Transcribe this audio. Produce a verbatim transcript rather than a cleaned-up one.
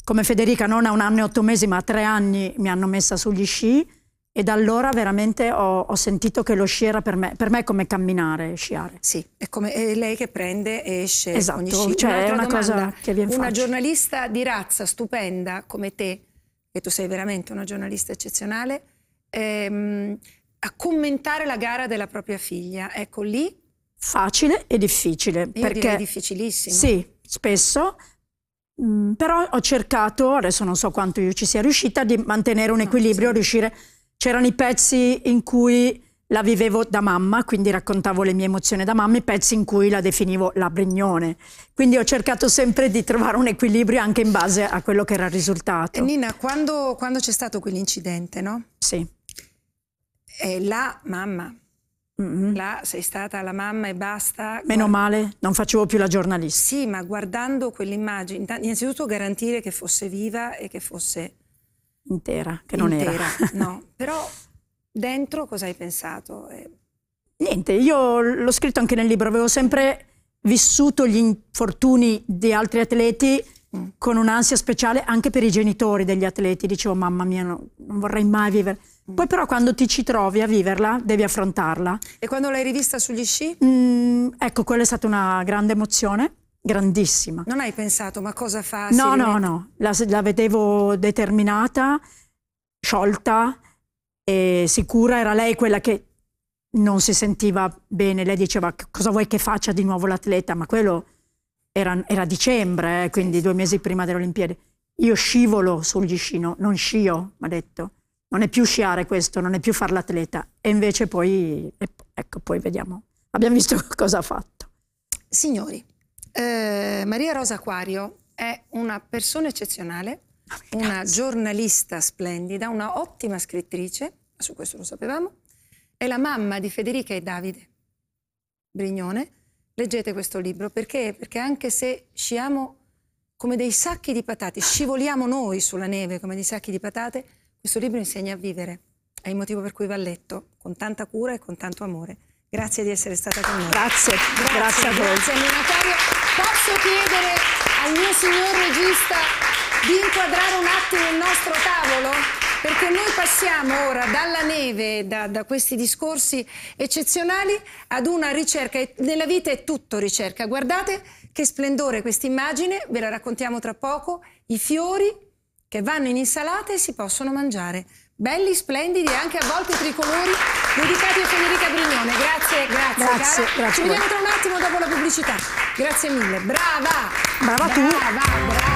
come Federica, non a un anno e otto mesi, ma a tre anni mi hanno messa sugli sci e da allora veramente ho, ho sentito che lo sci era per me, per me è come camminare, sciare. Sì, è come è lei che prende e esce Esatto, ogni sci. cioè è una domanda. cosa che viene Una facile. giornalista di razza stupenda come te, e tu sei veramente una giornalista eccezionale, ehm, a commentare la gara della propria figlia, ecco lì... Facile e difficile. Io perché direi difficilissimo. Sì, spesso, mh, però ho cercato, adesso non so quanto io ci sia riuscita, di mantenere un equilibrio, sì. riuscire... C'erano i pezzi in cui la vivevo da mamma, quindi raccontavo le mie emozioni da mamma, i pezzi in cui la definivo la Brignone. Quindi ho cercato sempre di trovare un equilibrio anche in base a quello che era il risultato. E Nina, quando, quando c'è stato quell'incidente, no? Sì. E la mamma, Mm-hmm. là sei stata la mamma e basta. Meno Guarda... male, non facevo più la giornalista. Sì, ma guardando quell'immagine, innanzitutto garantire che fosse viva e che fosse... Intera, che non intera, era. no. Però dentro cosa hai pensato? Eh... Niente, io l'ho scritto anche nel libro, avevo sempre vissuto gli infortuni di altri atleti mm. con un'ansia speciale anche per i genitori degli atleti. Dicevo, mamma mia, no, non vorrei mai vivere. Mm. Poi però quando ti ci trovi a viverla, devi affrontarla. E quando l'hai rivista sugli sci? Mm, ecco, quella è stata una grande emozione, grandissima. Non hai pensato, ma cosa fa? No, no, no, la, la vedevo determinata, sciolta e sicura. Era lei quella che non si sentiva bene. Lei diceva, cosa vuoi che faccia di nuovo l'atleta? Ma quello era, era dicembre, eh, quindi due mesi prima delle Olimpiadi. Io scivolo sugli sci, no, non scio, mi ha detto. Non è più sciare questo, non è più far l'atleta. E invece poi, ecco, poi vediamo. Abbiamo visto cosa ha fatto. Signori, eh, Maria Rosa Acquario è una persona eccezionale, oh, una grazie. giornalista splendida, una ottima scrittrice, su questo lo sapevamo, è la mamma di Federica e Davide Brignone. Leggete questo libro, perché? Perché anche se sciamo come dei sacchi di patate, scivoliamo noi sulla neve come dei sacchi di patate, questo libro insegna a vivere. È il motivo per cui va letto, con tanta cura e con tanto amore. Grazie di essere stata con noi. Grazie, grazie, grazie a voi. Grazie, Nina Acquario. Posso chiedere al mio signor regista di inquadrare un attimo il nostro tavolo? Perché noi passiamo ora dalla neve, da, da questi discorsi eccezionali, ad una ricerca. E nella vita è tutto ricerca. Guardate che splendore questa immagine, ve la raccontiamo tra poco. I fiori che vanno in insalata e si possono mangiare. Belli, splendidi e anche a volte tricolori, dedicati a Federica Brignone. Grazie, grazie, grazie, cara. grazie. Ci vediamo tra un attimo dopo la pubblicità. Grazie mille. Brava! Brava tu! Brava, brava.